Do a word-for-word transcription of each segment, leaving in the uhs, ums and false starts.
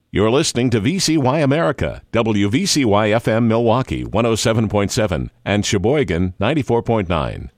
You're listening to V C Y America, W V C Y F M Milwaukee, one oh seven point seven, and Sheboygan, ninety-four point nine.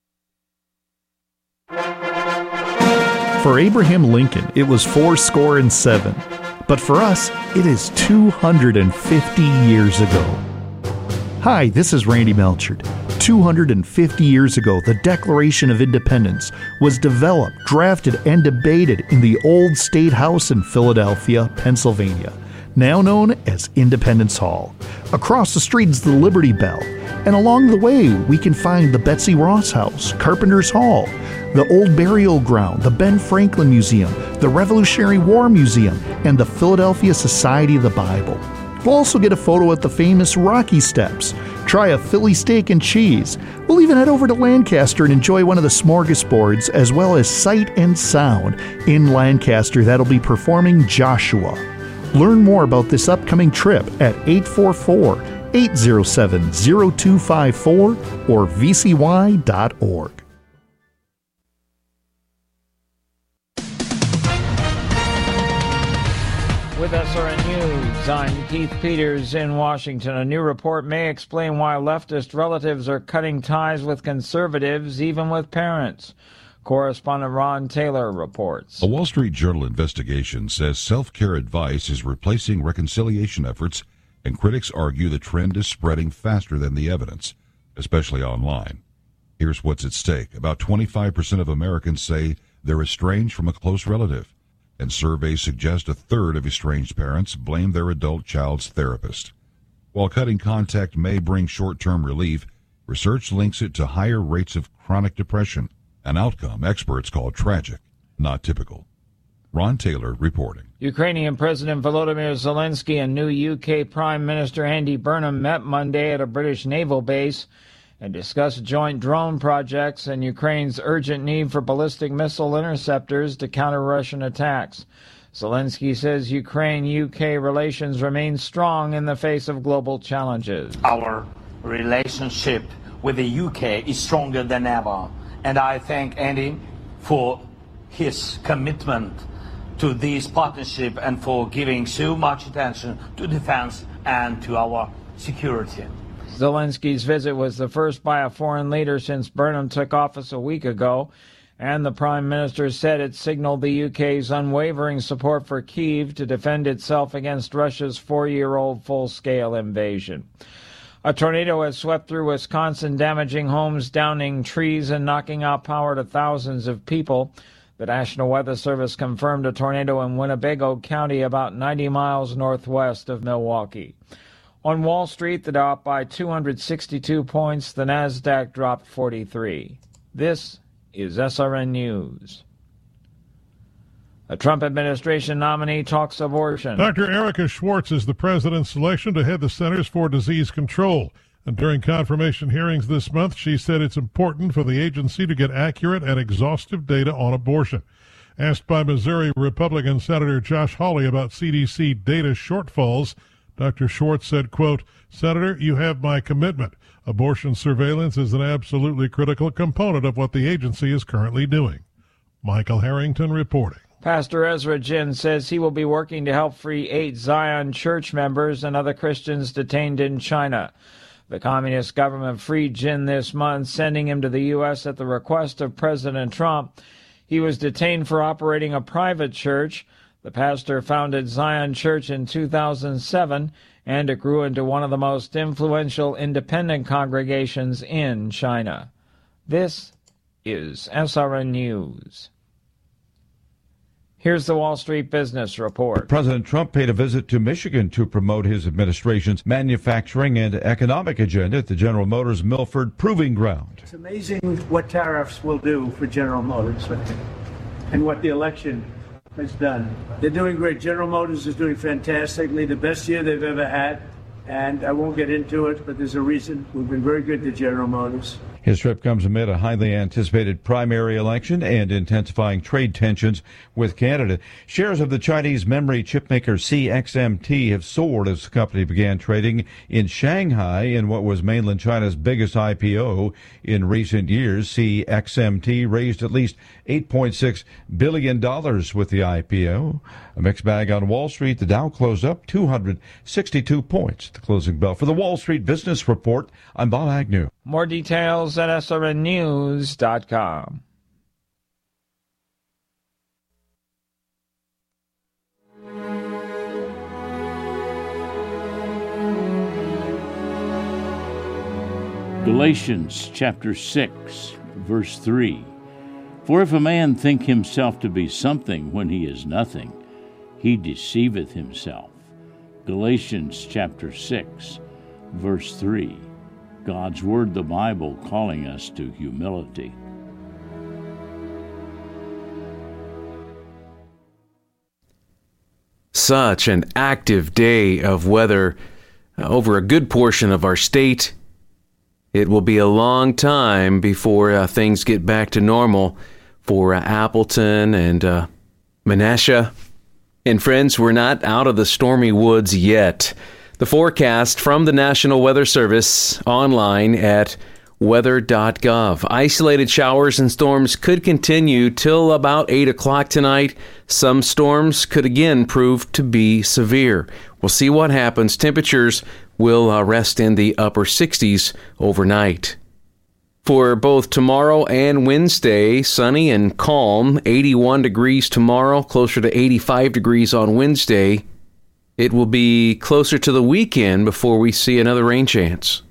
For Abraham Lincoln, it was four score and seven. But for us, it is two hundred fifty years ago. Hi, this is Randy Melchard. two hundred fifty years ago, the Declaration of Independence was developed, drafted, and debated in the Old State House in Philadelphia, Pennsylvania, now known as Independence Hall. Across the street is the Liberty Bell, and along the way we can find the Betsy Ross House, Carpenter's Hall, the Old Burial Ground, the Ben Franklin Museum, the Revolutionary War Museum, and the Philadelphia Society of the Bible. We'll also get a photo at the famous Rocky Steps, try a Philly steak and cheese. We'll even head over to Lancaster and enjoy one of the smorgasbords, as well as Sight and Sound in Lancaster that'll be performing Joshua. Learn more about this upcoming trip at eight four four, eight oh seven, oh two five four or v c y dot org. With S R N News, I'm Keith Peters in Washington. A new report may explain why leftist relatives are cutting ties with conservatives, even with parents. Correspondent Ron Taylor reports. A Wall Street Journal investigation says self-care advice is replacing reconciliation efforts, and critics argue the trend is spreading faster than the evidence, especially online. Here's what's at stake. About twenty-five percent of Americans say they're estranged from a close relative, and surveys suggest a third of estranged parents blame their adult child's therapist. While cutting contact may bring short-term relief, research links it to higher rates of chronic depression, an outcome experts call tragic, not typical. Ron Taylor reporting. Ukrainian President Volodymyr Zelensky and new U K Prime Minister Andy Burnham met Monday at a British naval base and discussed joint drone projects and Ukraine's urgent need for ballistic missile interceptors to counter Russian attacks. Zelensky says Ukraine-U K relations remain strong in the face of global challenges. Our relationship with the U K is stronger than ever, and I thank Andy for his commitment to this partnership and for giving so much attention to defense and to our security. Zelensky's visit was the first by a foreign leader since Burnham took office a week ago, and the Prime Minister said it signaled the U K's unwavering support for Kyiv to defend itself against Russia's four-year-old full-scale invasion. A tornado has swept through Wisconsin, damaging homes, downing trees, and knocking out power to thousands of people. The National Weather Service confirmed a tornado in Winnebago County, about ninety miles northwest of Milwaukee. On Wall Street, the Dow up by two hundred sixty-two points. The Nasdaq dropped forty-three. This is S R N News. A Trump administration nominee talks abortion. Doctor Erica Schwartz is the president's selection to head the Centers for Disease Control. And during confirmation hearings this month, she said it's important for the agency to get accurate and exhaustive data on abortion. Asked by Missouri Republican Senator Josh Hawley about C D C data shortfalls, Doctor Schwartz said, quote, "Senator, you have my commitment. Abortion surveillance is an absolutely critical component of what the agency is currently doing." Michael Harrington reporting. Pastor Ezra Jin says he will be working to help free eight Zion Church members and other Christians detained in China. The communist government freed Jin this month, sending him to the U S at the request of President Trump. He was detained for operating a private church. The pastor founded Zion Church in two thousand seven, and it grew into one of the most influential independent congregations in China. This is S R N News. Here's the Wall Street Business Report. President Trump paid a visit to Michigan to promote his administration's manufacturing and economic agenda at the General Motors Milford Proving Ground. It's amazing what tariffs will do for General Motors and what the election has done. They're doing great. General Motors is doing fantastically, the best year they've ever had. And I won't get into it, but there's a reason. We've been very good to General Motors. His trip comes amid a highly anticipated primary election and intensifying trade tensions with Canada. Shares of the Chinese memory chipmaker C X M T have soared as the company began trading in Shanghai in what was mainland China's biggest I P O in recent years. C X M T raised at least eight point six billion dollars with the I P O. A mixed bag on Wall Street. The Dow closed up two hundred sixty-two points at the closing bell. For the Wall Street Business Report, I'm Bob Agnew. More details at S R N news dot com. Galatians chapter six, verse three. For if a man think himself to be something when he is nothing, he deceiveth himself. Galatians chapter six, verse three. God's Word, the Bible, calling us to humility. Such an active day of weather over a good portion of our state. It will be a long time before uh, things get back to normal for uh, Appleton and uh, Menasha. And friends, we're not out of the stormy woods yet. The forecast from the National Weather Service online at weather dot gov. Isolated showers and storms could continue till about eight o'clock tonight. Some storms could again prove to be severe. We'll see what happens. Temperatures will uh, rest in the upper sixties overnight. For both tomorrow and Wednesday, sunny and calm, eighty-one degrees tomorrow, closer to eighty-five degrees on Wednesday. It will be closer to the weekend before we see another rain chance.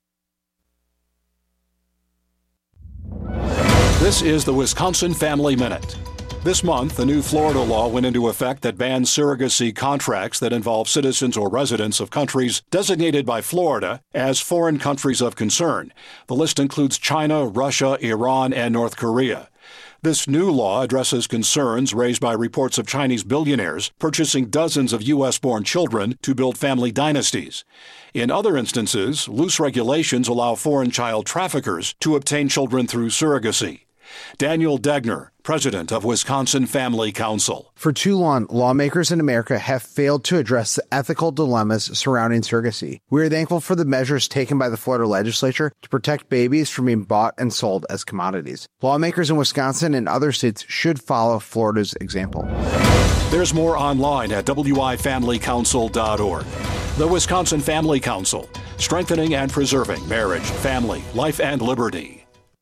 This is the Wisconsin Family Minute. This month, a new Florida law went into effect that bans surrogacy contracts that involve citizens or residents of countries designated by Florida as foreign countries of concern. The list includes China, Russia, Iran, and North Korea. This new law addresses concerns raised by reports of Chinese billionaires purchasing dozens of U S-born children to build family dynasties. In other instances, loose regulations allow foreign child traffickers to obtain children through surrogacy. Daniel Degner, president of Wisconsin Family Council. For too long, lawmakers in America have failed to address the ethical dilemmas surrounding surrogacy. We are thankful for the measures taken by the Florida legislature to protect babies from being bought and sold as commodities. Lawmakers in Wisconsin and other states should follow Florida's example. There's more online at w i family council dot org. The Wisconsin Family Council, strengthening and preserving marriage, family, life, and liberty.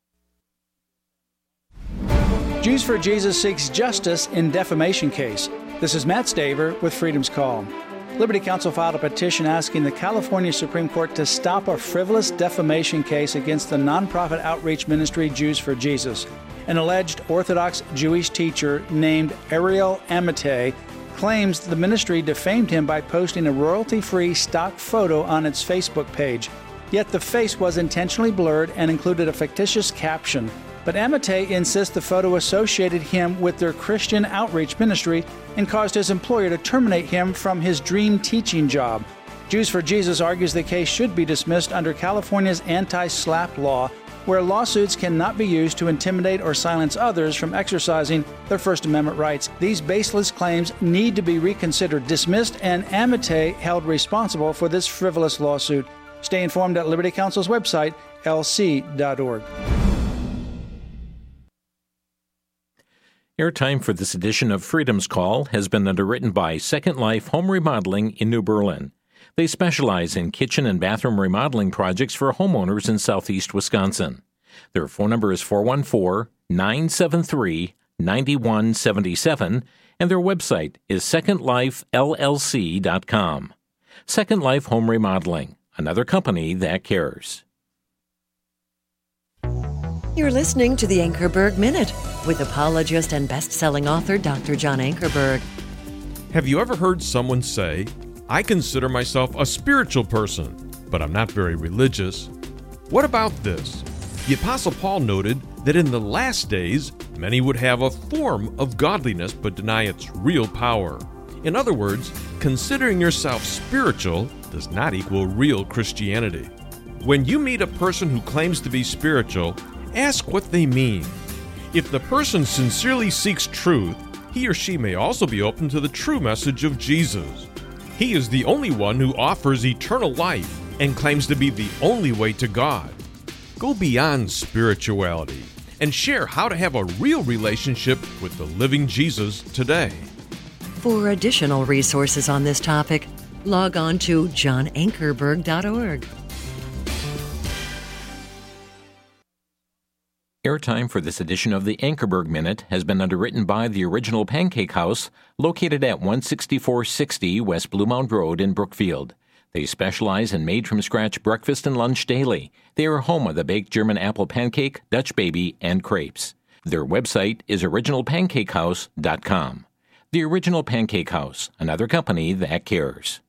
Jews for Jesus seeks justice in defamation case. This is Matt Staver with Freedom's Call. Liberty Counsel filed a petition asking the California Supreme Court to stop a frivolous defamation case against the nonprofit outreach ministry Jews for Jesus. An alleged Orthodox Jewish teacher named Ariel Amate claims the ministry defamed him by posting a royalty-free stock photo on its Facebook page. Yet the face was intentionally blurred and included a fictitious caption. But Amate insists the photo associated him with their Christian outreach ministry and caused his employer to terminate him from his dream teaching job. Jews for Jesus argues the case should be dismissed under California's anti-SLAPP law, where lawsuits cannot be used to intimidate or silence others from exercising their First Amendment rights. These baseless claims need to be reconsidered, dismissed, and Amate held responsible for this frivolous lawsuit. Stay informed at Liberty Counsel's website, L C dot org. Airtime for this edition of Freedom's Call has been underwritten by Second Life Home Remodeling in New Berlin. They specialize in kitchen and bathroom remodeling projects for homeowners in southeast Wisconsin. Their phone number is four one four, nine seven three, nine one seven seven, and their website is second life L L C dot com. Second Life Home Remodeling, another company that cares. You're listening to the Ankerberg Minute with apologist and best-selling author Doctor John Ankerberg. Have you ever heard someone say, I consider myself a spiritual person, but I'm not very religious? What about this? The Apostle Paul noted that in the last days, many would have a form of godliness but deny its real power. In other words, considering yourself spiritual does not equal real Christianity. When you meet a person who claims to be spiritual, ask what they mean. If the person sincerely seeks truth, he or she may also be open to the true message of Jesus. He is the only one who offers eternal life and claims to be the only way to God. Go beyond spirituality and share how to have a real relationship with the living Jesus today. For additional resources on this topic, log on to john ankerberg dot org. Airtime for this edition of the Ankerberg Minute has been underwritten by the Original Pancake House, located at one sixty-four sixty West Bluemount Road in Brookfield. They specialize in made-from-scratch breakfast and lunch daily. They are home of the baked German apple pancake, Dutch baby, and crepes. Their website is original pancake house dot com. The Original Pancake House, another company that cares.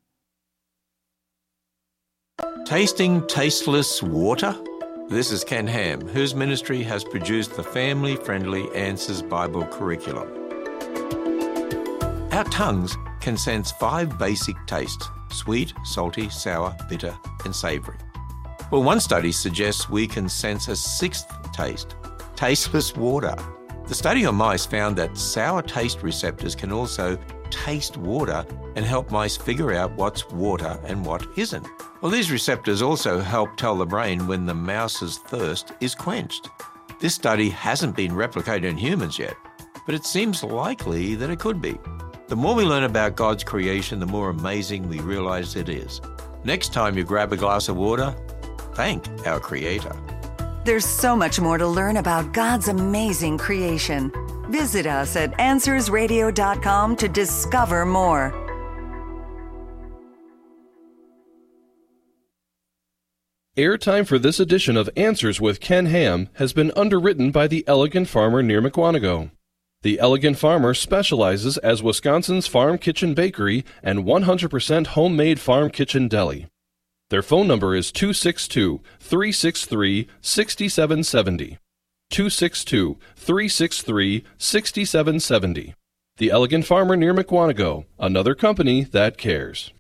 Tasting tasteless water? This is Ken Ham, whose ministry has produced the family-friendly Answers Bible curriculum. Our tongues can sense five basic tastes: sweet, salty, sour, bitter, and savoury. Well, one study suggests we can sense a sixth taste: tasteless water. The study on mice found that sour taste receptors can also taste water and help mice figure out what's water and what isn't. Well, these receptors also help tell the brain when the mouse's thirst is quenched. This study hasn't been replicated in humans yet, but it seems likely that it could be. The more we learn about God's creation, the more amazing we realize it is. Next time you grab a glass of water, thank our Creator. There's so much more to learn about God's amazing creation. Visit us at answers radio dot com to discover more. Airtime for this edition of Answers with Ken Ham has been underwritten by the Elegant Farmer near McWanago. The Elegant Farmer specializes as Wisconsin's farm kitchen bakery and one hundred percent homemade farm kitchen deli. Their phone number is two six two, three six three, six seven seven zero. two six two, three six three, six seven seven zero. The Elegant Farmer near McWanago, another company that cares.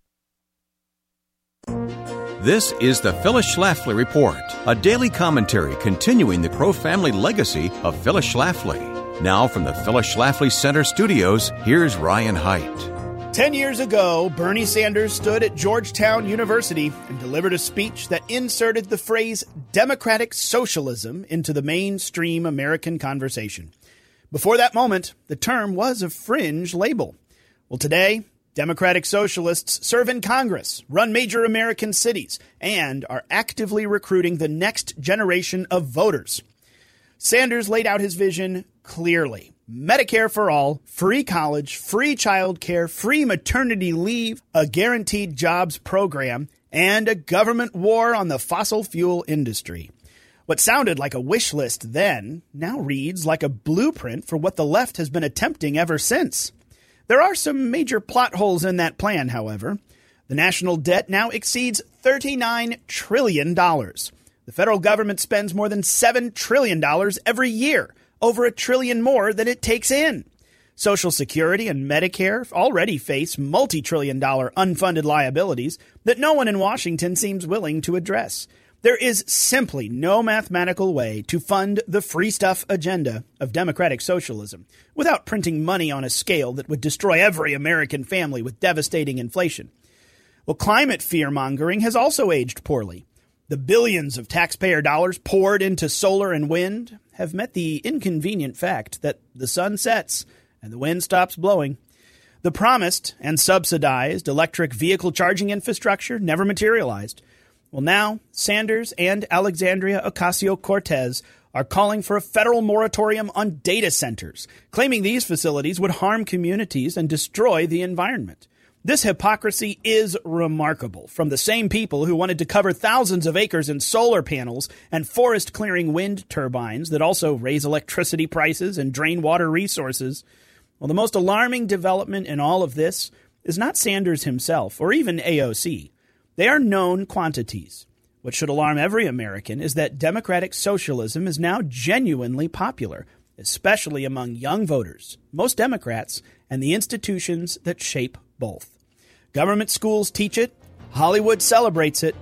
This is the Phyllis Schlafly Report, a daily commentary continuing the Crow family legacy of Phyllis Schlafly. Now from the Phyllis Schlafly Center studios, here's Ryan Haidt. Ten years ago, Bernie Sanders stood at Georgetown University and delivered a speech that inserted the phrase democratic socialism into the mainstream American conversation. Before that moment, the term was a fringe label. Well, today, Democratic Socialists serve in Congress, run major American cities, and are actively recruiting the next generation of voters. Sanders laid out his vision clearly. Medicare for all, free college, free child care, free maternity leave, a guaranteed jobs program, and a government war on the fossil fuel industry. What sounded like a wish list then now reads like a blueprint for what the left has been attempting ever since. There are some major plot holes in that plan, however. The national debt now exceeds thirty-nine trillion dollars. The federal government spends more than seven trillion dollars every year, over a trillion more than it takes in. Social Security and Medicare already face multi-trillion dollar unfunded liabilities that no one in Washington seems willing to address. There is simply no mathematical way to fund the free stuff agenda of democratic socialism without printing money on a scale that would destroy every American family with devastating inflation. Well, climate fear-mongering has also aged poorly. The billions of taxpayer dollars poured into solar and wind have met the inconvenient fact that the sun sets and the wind stops blowing. The promised and subsidized electric vehicle charging infrastructure never materialized. Well, now, Sanders and Alexandria Ocasio-Cortez are calling for a federal moratorium on data centers, claiming these facilities would harm communities and destroy the environment. This hypocrisy is remarkable from the same people who wanted to cover thousands of acres in solar panels and forest-clearing wind turbines that also raise electricity prices and drain water resources. Well, the most alarming development in all of this is not Sanders himself or even A O C. They are known quantities. What should alarm every American is that democratic socialism is now genuinely popular, especially among young voters, most Democrats, and the institutions that shape both. Government schools teach it. Hollywood celebrates it. The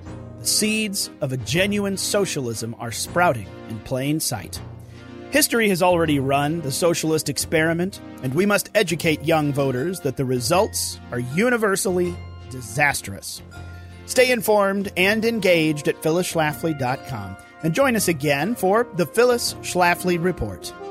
seeds of a genuine socialism are sprouting in plain sight. History has already run the socialist experiment, and we must educate young voters that the results are universally disastrous. Stay informed and engaged at phyllis schlafly dot com, and join us again for the Phyllis Schlafly Report.